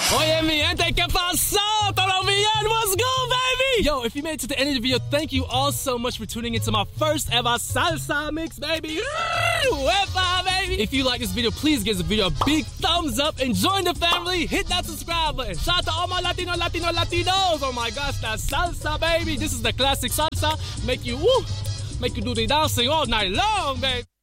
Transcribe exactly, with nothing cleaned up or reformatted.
Oye, mi gente, ¿qué pasó? ¿Todo bien? What's good, baby? Yo, if you made it to the end of the video, thank you all so much for tuning into my first ever salsa mix, baby. Wepa, baby. If you like this video, please give this video a big thumbs up and join the family. Hit that subscribe button. Shout out to all my Latino, Latino, Latinos. Oh my gosh, that salsa, baby. This is the classic salsa. Make you woo, make you do the dancing all night long, baby.